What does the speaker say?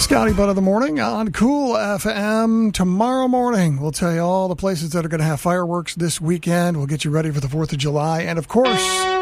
Scotty Butt of the Morning on Cool FM. Tomorrow morning, we'll tell you all the places that are going to have fireworks this weekend. We'll get you ready for the 4th of July. And, of course,